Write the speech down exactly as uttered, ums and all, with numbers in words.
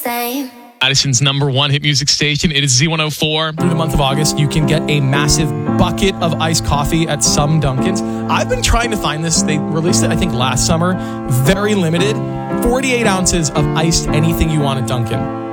same. Madison's number one hit music station. It is Z one oh four. Through the month of August, you can get a massive bucket of iced coffee at some Dunkins. I've been trying to find this. They released it, I think, last summer. Very limited. forty-eight ounces of iced anything you want at Dunkin'.